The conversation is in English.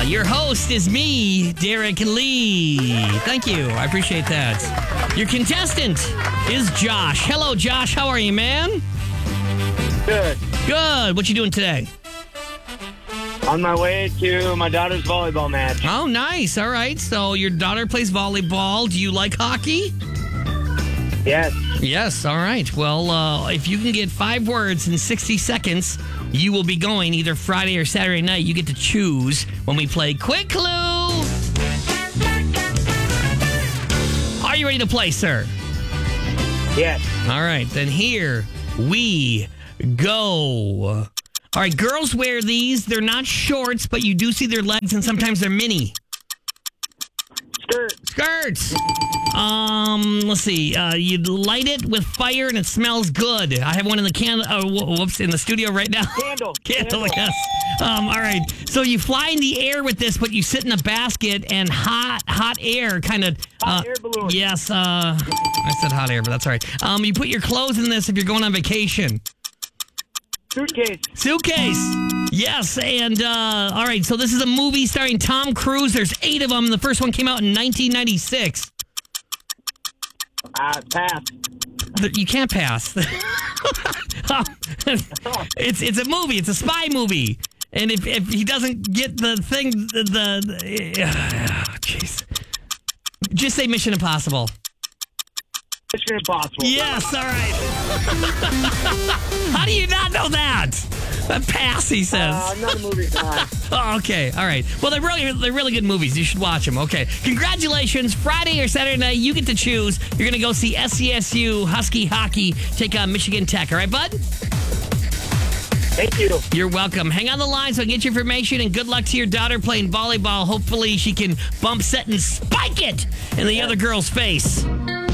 Your host is me, Derek Lee. Thank you. I appreciate that. Your contestant is Josh. Hello, Josh. How are you, man? Good. Good. What you doing today? On my way to my daughter's volleyball match. Oh, nice. All right. So your daughter plays volleyball. Do you like hockey? Yes. Yes. All right. Well, if you can get 5 words in 60 seconds, you will be going either Friday or Saturday night. You get to choose when we play Quick Clue. Are you ready to play, sir? Yes. All right. Then here we go. All right. Girls wear these. They're not shorts, but you do see their legs, and sometimes they're mini. Skirts. Let's see. You light it with fire and it smells good. I have one in the in the studio right now. Candle, yes. All right. So you fly in the air with this, but you sit in a basket and hot air kind of. Hot air balloon. Yes. I said hot air, but that's all right. You put your clothes in this if you're going on vacation. Suitcase. Yes, and all right, so this is a movie starring Tom Cruise. There's 8 of them. The first one came out in 1996. Pass. You can't pass. It's a movie. It's a spy movie. And if he doesn't get the thing, jeez. Just say Mission Impossible. Mission Impossible. Yes, all right. How do you not know that? A pass, he says. Not a movie guy. Oh, okay, all right. Well, they're really good movies. You should watch them. Okay, congratulations. Friday or Saturday night, you get to choose. You're going to go see SCSU Husky Hockey take on Michigan Tech. All right, bud? Thank you. You're welcome. Hang on the line so I can get your information, and good luck to your daughter playing volleyball. Hopefully she can bump set and spike it in the other girl's face.